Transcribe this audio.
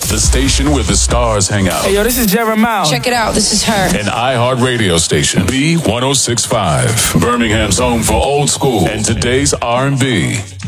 The station where the stars hang out. Hey, yo, this is Jeremiah. Check it out. This is her. An iHeart radio station. B1065. Birmingham's home for old school and today's R&B.